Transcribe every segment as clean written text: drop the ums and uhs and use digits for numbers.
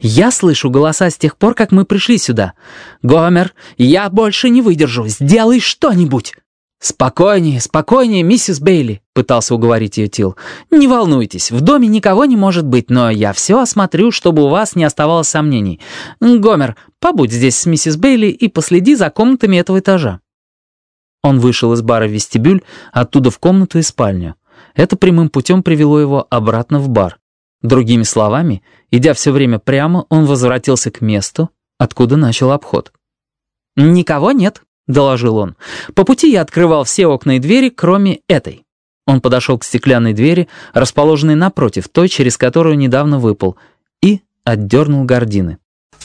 Я слышу голоса с тех пор, как мы пришли сюда. Гомер, я больше не выдержу. Сделай что-нибудь!» «Спокойнее, спокойнее, миссис Бейли», — пытался уговорить ее Тил. «Не волнуйтесь, в доме никого не может быть, но я все осмотрю, чтобы у вас не оставалось сомнений. Гомер, побудь здесь с миссис Бейли и последи за комнатами этого этажа». Он вышел из бара в вестибюль, оттуда в комнату и спальню. Это прямым путем привело его обратно в бар. Другими словами, идя все время прямо, он возвратился к месту, откуда начал обход. «Никого нет», — доложил он. «По пути я открывал все окна и двери, кроме этой». Он подошел к стеклянной двери, расположенной напротив той, через которую недавно выпал, и отдернул гардины.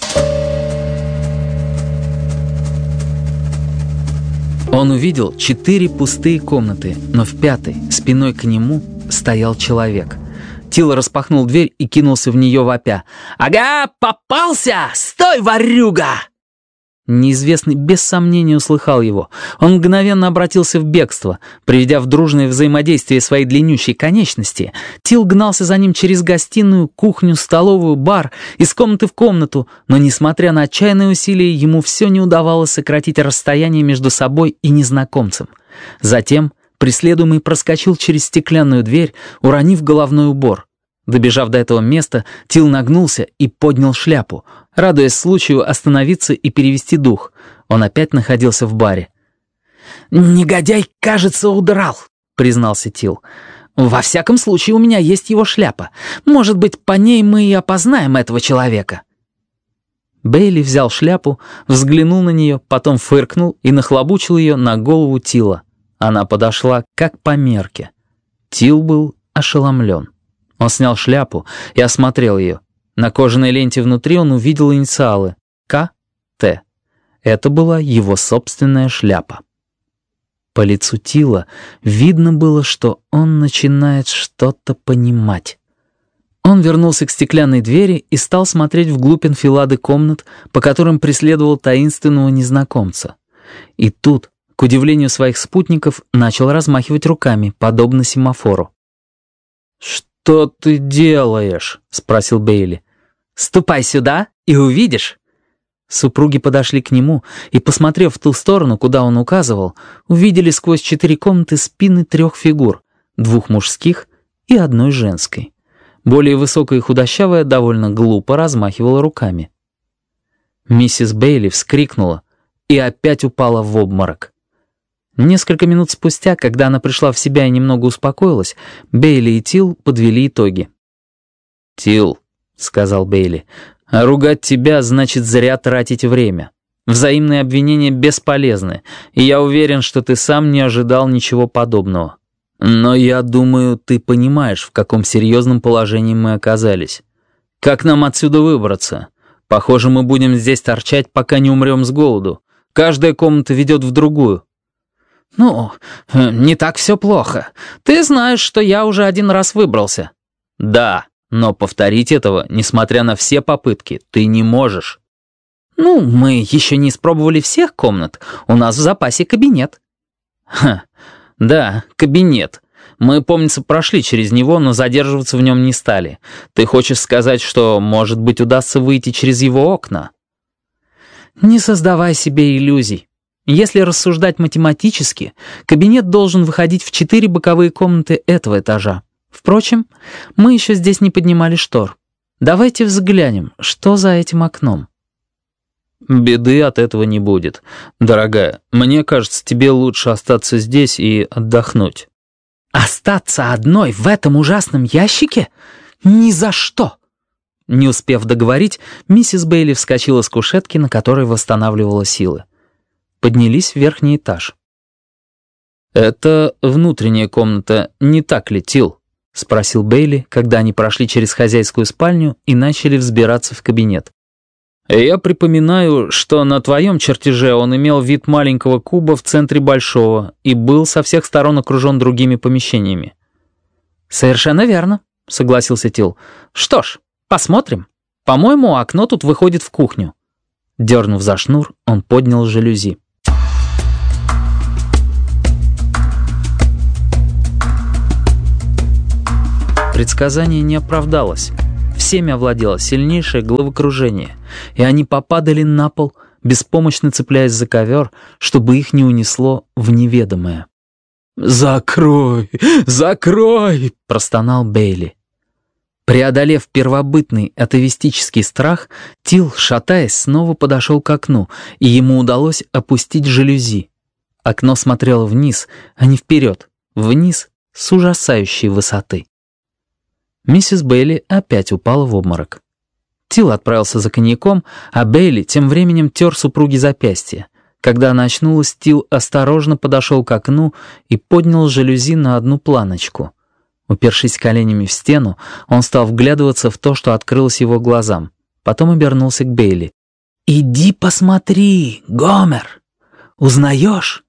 Он увидел 4 пустые комнаты, но в 5-й, спиной к нему, стоял человек. Тил распахнул дверь и кинулся в нее вопя. «Ага, попался! Стой, ворюга!» Неизвестный без сомнения услыхал его. Он мгновенно обратился в бегство. Приведя в дружное взаимодействие свои длиннющие конечности, Тил гнался за ним через гостиную, кухню, столовую, бар, из комнаты в комнату, но, несмотря на отчаянные усилия, ему все не удавалось сократить расстояние между собой и незнакомцем. Затем преследуемый проскочил через стеклянную дверь, уронив головной убор. Добежав до этого места, Тил нагнулся и поднял шляпу, радуясь случаю остановиться и перевести дух. Он опять находился в баре. «Негодяй, кажется, удрал», — признался Тил. «Во всяком случае, у меня есть его шляпа. Может быть, по ней мы и опознаем этого человека». Бейли взял шляпу, взглянул на нее, потом фыркнул и нахлобучил ее на голову Тила. Она подошла как по мерке. Тил был ошеломлен. Он снял шляпу и осмотрел ее. На кожаной ленте внутри он увидел инициалы К.Т. Это была его собственная шляпа. По лицу Тила видно было, что он начинает что-то понимать. Он вернулся к стеклянной двери и стал смотреть вглубь анфилады комнат, по которым преследовал таинственного незнакомца. И тут, к удивлению своих спутников, начал размахивать руками, подобно семафору. «Что ты делаешь?» — спросил Бейли. «Ступай сюда и увидишь». Супруги подошли к нему и, посмотрев в ту сторону, куда он указывал, увидели сквозь 4 комнаты спины 3 фигур, 2 мужских и 1 женской. Более высокая и худощавая довольно глупо размахивала руками. Миссис Бейли вскрикнула и опять упала в обморок. Несколько минут спустя, когда она пришла в себя и немного успокоилась, Бейли и Тил подвели итоги. «Тил», — сказал Бейли, — «а ругать тебя значит зря тратить время. Взаимные обвинения бесполезны, и я уверен, что ты сам не ожидал ничего подобного. Но я думаю, ты понимаешь, в каком серьезном положении мы оказались. Как нам отсюда выбраться? Похоже, мы будем здесь торчать, пока не умрем с голоду. Каждая комната ведет в другую». «Ну, не так все плохо. Ты знаешь, что я уже 1 раз выбрался». «Да, но повторить этого, несмотря на все попытки, ты не можешь». «Ну, мы еще не испробовали всех комнат. У нас в запасе кабинет». Да, кабинет. Мы, помнится, прошли через него, но задерживаться в нем не стали. Ты хочешь сказать, что, может быть, удастся выйти через его окна?» «Не создавай себе иллюзий. Если рассуждать математически, кабинет должен выходить в 4 боковые комнаты этого этажа. Впрочем, мы еще здесь не поднимали штор. Давайте взглянем, что за этим окном». «Беды от этого не будет. Дорогая, мне кажется, тебе лучше остаться здесь и отдохнуть». «Остаться одной в этом ужасном ящике? Ни за что!» Не успев договорить, миссис Бейли вскочила с кушетки, на которой восстанавливала силы. Поднялись в верхний этаж. «Это внутренняя комната, не так ли, Тил?» — спросил Бейли, когда они прошли через хозяйскую спальню и начали взбираться в кабинет. «Я припоминаю, что на твоем чертеже он имел вид маленького куба в центре большого и был со всех сторон окружен другими помещениями». «Совершенно верно», — согласился Тил. «Что ж, посмотрим. По-моему, окно тут выходит в кухню». Дернув за шнур, он поднял жалюзи. Предсказание не оправдалось. всеми овладело сильнейшее головокружение, и они попадали на пол, беспомощно цепляясь за ковер, чтобы их не унесло в неведомое. «Закрой! Закрой!» — простонал Бейли. Преодолев первобытный атовистический страх, Тил, шатаясь, снова подошел к окну, и ему удалось опустить жалюзи. Окно смотрело вниз, а не вперед, вниз с ужасающей высоты. Миссис Бейли опять упала в обморок. Тил отправился за коньяком, а Бейли тем временем тер супруге запястье. Когда она очнулась, Тил осторожно подошел к окну и поднял жалюзи на одну планочку. Упершись коленями в стену, он стал вглядываться в то, что открылось его глазам. Потом обернулся к Бейли. «Иди посмотри, Гомер! Узнаешь?»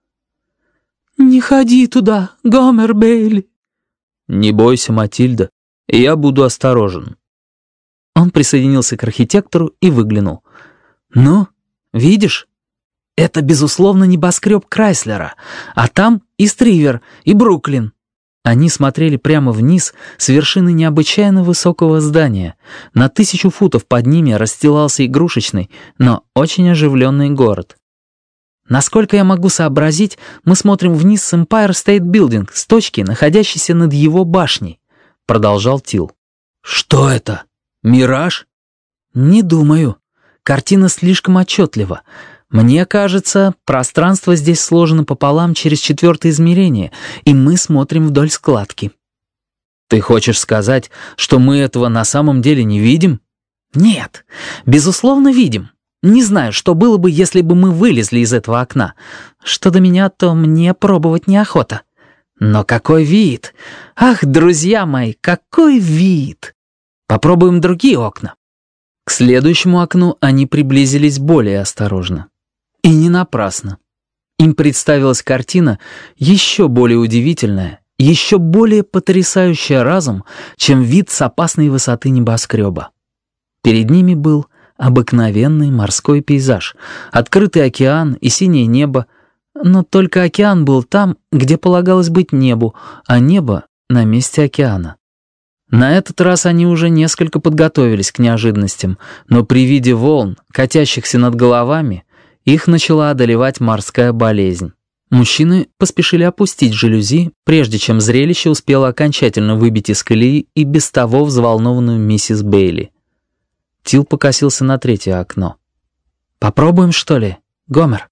«Не ходи туда, Гомер Бейли!» «Не бойся, Матильда, я буду осторожен». Он присоединился к архитектору и выглянул. «Ну, видишь? Это, безусловно, небоскреб Крайслера, а там и Стривер, и Бруклин». Они смотрели прямо вниз с вершины необычайно высокого здания. На 1000 футов под ними расстилался игрушечный, но очень оживленный город. «Насколько я могу сообразить, мы смотрим вниз с Empire State Building, с точки, находящейся над его башней», — продолжал Тил. «Что это? Мираж?» «Не думаю. Картина слишком отчетлива. Мне кажется, пространство здесь сложено пополам через 4-е измерение, и мы смотрим вдоль складки». «Ты хочешь сказать, что мы этого на самом деле не видим?» «Нет, безусловно, видим. Не знаю, что было бы, если бы мы вылезли из этого окна. Что до меня, то мне пробовать неохота. Но какой вид! Ах, друзья мои, какой вид! Попробуем другие окна». К следующему окну они приблизились более осторожно. И не напрасно. Им представилась картина еще более удивительная, еще более потрясающая разум, чем вид с опасной высоты небоскреба. Перед ними был обыкновенный морской пейзаж, открытый океан и синее небо, но только океан был там, где полагалось быть небу, а небо на месте океана. На этот раз они уже несколько подготовились к неожиданностям, но при виде волн, катящихся над головами, их начала одолевать морская болезнь. Мужчины поспешили опустить жалюзи, прежде чем зрелище успело окончательно выбить из колеи и без того взволнованную миссис Бейли. Тил покосился на 3-е окно. «Попробуем, что ли, Гомер?»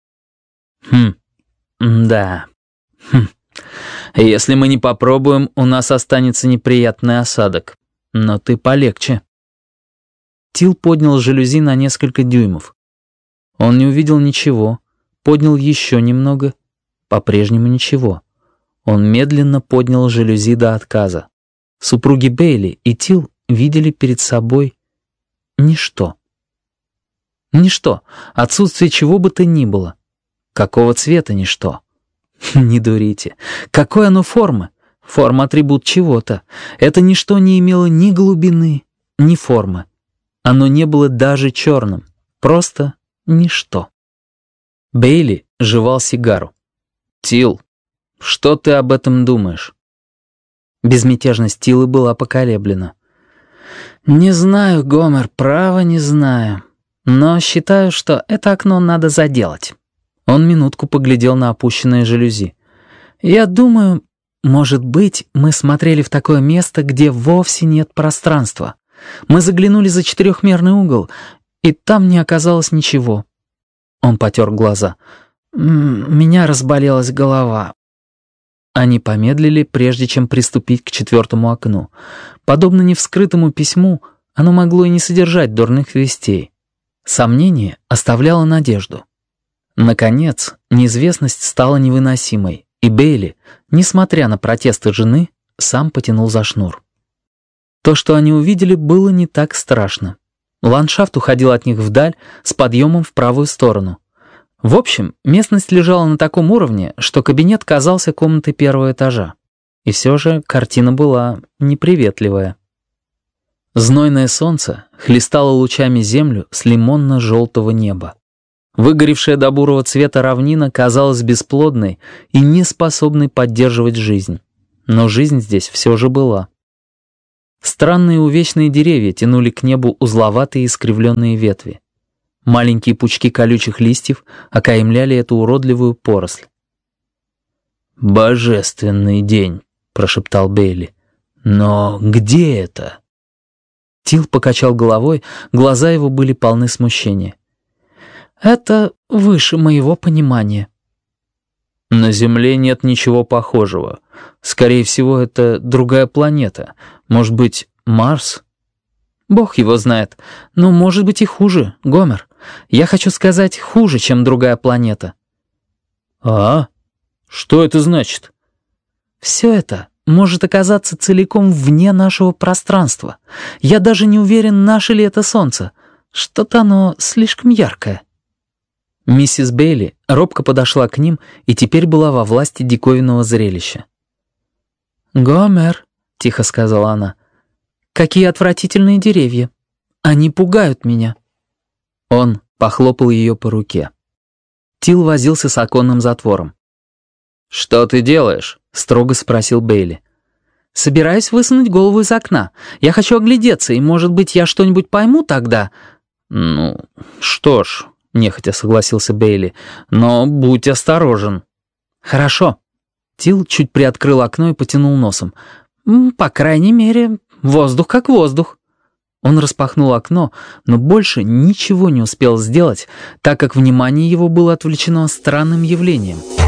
Да. Если мы не попробуем, у нас останется неприятный осадок. Но ты полегче». Тил поднял жалюзи на несколько дюймов. Он не увидел ничего, поднял еще немного, по-прежнему ничего. Он медленно поднял жалюзи до отказа. Супруги Бейли и Тил видели перед собой ничто. Ничто, отсутствие чего бы то ни было. Какого цвета ничто? Не дурите. Какой оно формы? Форма — атрибут чего-то. Это ничто не имело ни глубины, ни формы. Оно не было даже черным. Просто ничто. Бейли жевал сигару. «Тил, что ты об этом думаешь?» Безмятежность Тилы была поколеблена. «Не знаю, Гомер, право не знаю. Но считаю, что это окно надо заделать». Он минутку поглядел на опущенные жалюзи. «Я думаю, может быть, мы смотрели в такое место, где вовсе нет пространства. Мы заглянули за 4-мерный угол, и там не оказалось ничего». Он потер глаза. «Меня разболелась голова». Они помедлили, прежде чем приступить к 4-му окну. Подобно невскрытому письму, оно могло и не содержать дурных вестей. Сомнение оставляло надежду. Наконец, неизвестность стала невыносимой, и Бейли, несмотря на протесты жены, сам потянул за шнур. То, что они увидели, было не так страшно. Ландшафт уходил от них вдаль, с подъемом в правую сторону. В общем, местность лежала на таком уровне, что кабинет казался комнатой 1-го этажа. И все же картина была неприветливая. Знойное солнце хлестало лучами землю с лимонно-желтого неба. Выгоревшая до бурого цвета равнина казалась бесплодной и неспособной поддерживать жизнь. Но жизнь здесь все же была. Странные увечные деревья тянули к небу узловатые искривленные ветви. Маленькие пучки колючих листьев окаймляли эту уродливую поросль. «Божественный день», — прошептал Бейли. «Но где это?» Тил покачал головой, глаза его были полны смущения. «Это выше моего понимания». «На Земле нет ничего похожего. Скорее всего, это другая планета. Может быть, Марс?» «Бог его знает. Но может быть и хуже, Гомер. Я хочу сказать, хуже, чем другая планета». «А? Что это значит?» «Все это может оказаться целиком вне нашего пространства. Я даже не уверен, наше ли это Солнце. Что-то оно слишком яркое». Миссис Бейли робко подошла к ним и теперь была во власти диковинного зрелища. «Гомер», — тихо сказала она, — «какие отвратительные деревья. Они пугают меня». Он похлопал ее по руке. Тил возился с оконным затвором. «Что ты делаешь?» — строго спросил Бейли. «Собираюсь высунуть голову из окна. Я хочу оглядеться, и, может быть, я что-нибудь пойму тогда». «Ну, что ж», — нехотя согласился Бейли, — «но будь осторожен». «Хорошо». Тил чуть приоткрыл окно и потянул носом. «По крайней мере, воздух как воздух». Он распахнул окно, но больше ничего не успел сделать, так как внимание его было отвлечено странным явлением.